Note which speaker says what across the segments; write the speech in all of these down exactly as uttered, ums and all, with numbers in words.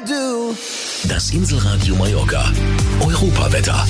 Speaker 1: do.
Speaker 2: Das Inselradio Mallorca. Europawetter.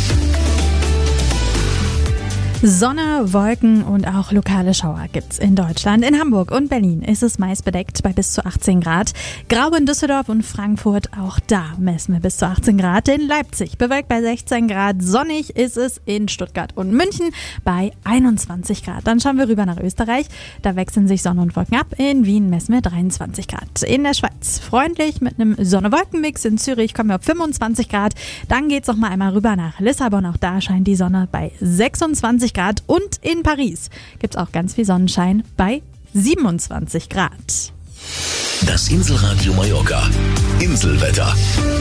Speaker 3: Sonne, Wolken und auch lokale Schauer gibt's in Deutschland. In Hamburg und Berlin ist es meist bedeckt bei bis zu achtzehn Grad. Grau in Düsseldorf und Frankfurt, auch da messen wir bis zu achtzehn Grad. In Leipzig bewölkt bei sechzehn Grad. Sonnig ist es in Stuttgart und München bei einundzwanzig Grad. Dann schauen wir rüber nach Österreich. Da wechseln sich Sonne und Wolken ab. In Wien messen wir dreiundzwanzig Grad. In der Schweiz freundlich mit einem Sonne-Wolken-Mix. In Zürich kommen wir auf fünfundzwanzig Grad. Dann geht's noch mal einmal rüber nach Lissabon. Auch da scheint die Sonne bei sechsundzwanzig Grad. Und in Paris gibt es auch ganz viel Sonnenschein bei siebenundzwanzig Grad.
Speaker 2: Das Inselradio Mallorca. Inselwetter.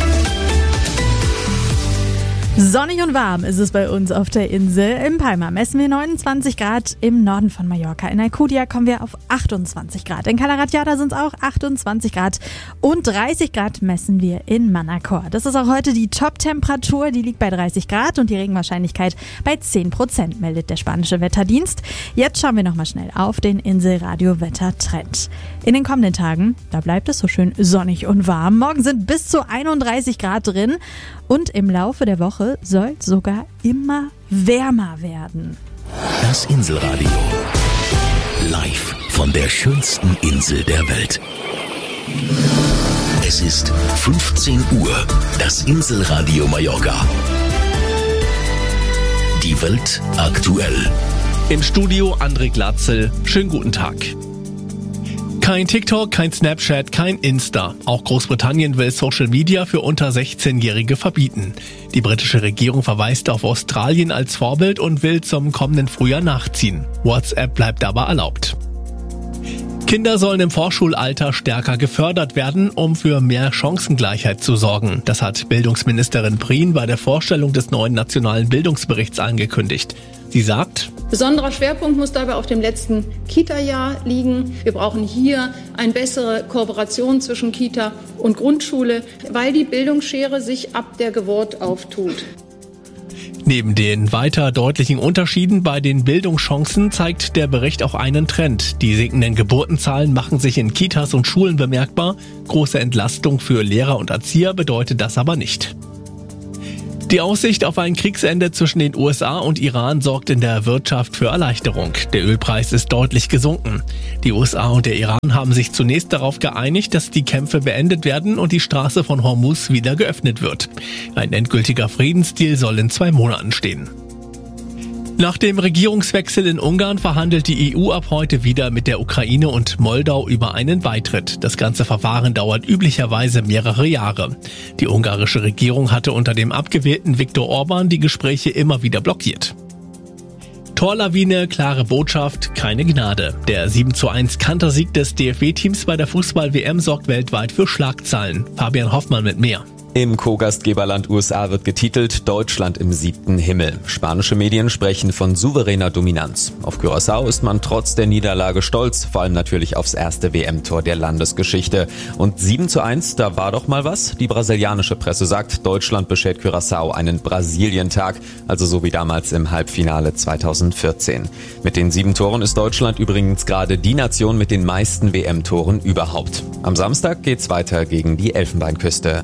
Speaker 3: Sonnig und warm ist es bei uns auf der Insel. Im Palma messen wir neunundzwanzig Grad, im Norden von Mallorca. In Alcudia kommen wir auf achtundzwanzig Grad. In Cala Ratjada sind es auch achtundzwanzig Grad und dreißig Grad messen wir in Manacor. Das ist auch heute die Top-Temperatur, die liegt bei dreißig Grad und die Regenwahrscheinlichkeit bei zehn Prozent, meldet der spanische Wetterdienst. Jetzt schauen wir nochmal schnell auf den Inselradio-Wettertrend. In den kommenden Tagen, da bleibt es so schön sonnig und warm. Morgen sind bis zu einunddreißig Grad drin und im Laufe der Woche soll sogar immer wärmer werden.
Speaker 2: Das Inselradio. Live von der schönsten Insel der Welt. Es ist fünfzehn Uhr. Das Inselradio Mallorca. Die Welt aktuell.
Speaker 4: Im Studio André Glatzel. Schönen guten Tag. Kein TikTok, kein Snapchat, kein Insta. Auch Großbritannien will Social Media für unter sechzehnjährige verbieten. Die britische Regierung verweist auf Australien als Vorbild und will zum kommenden Frühjahr nachziehen. WhatsApp bleibt aber erlaubt. Kinder sollen im Vorschulalter stärker gefördert werden, um für mehr Chancengleichheit zu sorgen. Das hat Bildungsministerin Prien bei der Vorstellung des neuen nationalen Bildungsberichts angekündigt. Sie sagt:
Speaker 5: Besonderer Schwerpunkt muss dabei auf dem letzten Kita-Jahr liegen. Wir brauchen hier eine bessere Kooperation zwischen Kita und Grundschule, weil die Bildungsschere sich ab der Geburt auftut.
Speaker 4: Neben den weiter deutlichen Unterschieden bei den Bildungschancen zeigt der Bericht auch einen Trend. Die sinkenden Geburtenzahlen machen sich in Kitas und Schulen bemerkbar. Große Entlastung für Lehrer und Erzieher bedeutet das aber nicht. Die Aussicht auf ein Kriegsende zwischen den U S A und Iran sorgt in der Wirtschaft für Erleichterung. Der Ölpreis ist deutlich gesunken. Die U S A und der Iran haben sich zunächst darauf geeinigt, dass die Kämpfe beendet werden und die Straße von Hormuz wieder geöffnet wird. Ein endgültiger Friedensdeal soll in zwei Monaten stehen. Nach dem Regierungswechsel in Ungarn verhandelt die E U ab heute wieder mit der Ukraine und Moldau über einen Beitritt. Das ganze Verfahren dauert üblicherweise mehrere Jahre. Die ungarische Regierung hatte unter dem abgewählten Viktor Orban die Gespräche immer wieder blockiert. Torlawine, klare Botschaft, keine Gnade. Der sieben zu eins Kantersieg des D F B-Teams bei der Fußball-W M sorgt weltweit für Schlagzeilen. Fabian Hoffmann mit mehr.
Speaker 6: Im Co-Gastgeberland U S A wird getitelt Deutschland im siebten Himmel. Spanische Medien sprechen von souveräner Dominanz. Auf Curaçao ist man trotz der Niederlage stolz, vor allem natürlich aufs erste W M-Tor der Landesgeschichte. Und sieben zu eins, da war doch mal was. Die brasilianische Presse sagt, Deutschland beschert Curaçao einen Brasilientag, also so wie damals im Halbfinale zweitausendvierzehn. Mit den sieben Toren ist Deutschland übrigens gerade die Nation mit den meisten W M-Toren überhaupt. Am Samstag geht's weiter gegen die Elfenbeinküste.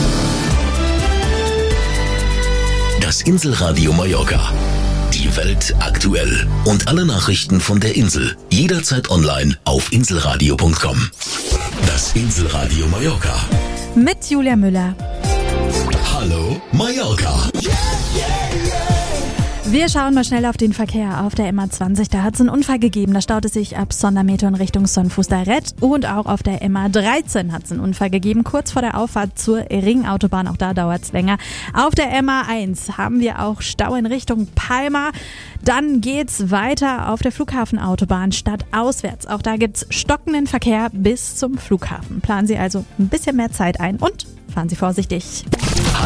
Speaker 2: Das Inselradio Mallorca. Die Welt aktuell. Und alle Nachrichten von der Insel. Jederzeit online auf inselradio punkt com. Das Inselradio Mallorca.
Speaker 3: Mit Julia Müller.
Speaker 2: Hallo Mallorca.
Speaker 3: Wir schauen mal schnell auf den Verkehr auf der M A zwanzig. Da hat es einen Unfall gegeben. Da staut es sich ab Sondermeter in Richtung Sonnfuß-Darret. Und auch auf der M A dreizehn hat es einen Unfall gegeben, kurz vor der Auffahrt zur Ringautobahn. Auch da dauert es länger. Auf der M A eins haben wir auch Stau in Richtung Palma. Dann geht's weiter auf der Flughafenautobahn stadtauswärts. Auch da gibt's stockenden Verkehr bis zum Flughafen. Planen Sie also ein bisschen mehr Zeit ein und fahren Sie vorsichtig.